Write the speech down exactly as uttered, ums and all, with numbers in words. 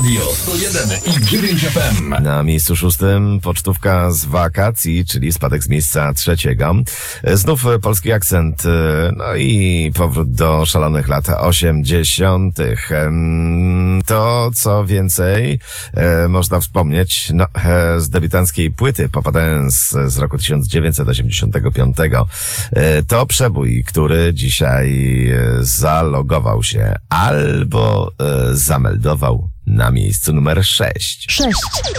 Radio sto jeden i dziewięć F M. Na miejscu szóstym pocztówka z wakacji, czyli spadek z miejsca trzeciego. Znów polski akcent, no i powrót do szalonych lat osiemdziesiątych. To, co więcej, można wspomnieć, no, z debiutanckiej płyty Papa Dance z roku tysiąc dziewięćset osiemdziesiątego piątego. To przebój, który dzisiaj zalogował się albo zameldował na miejscu numer sześć. Sześć.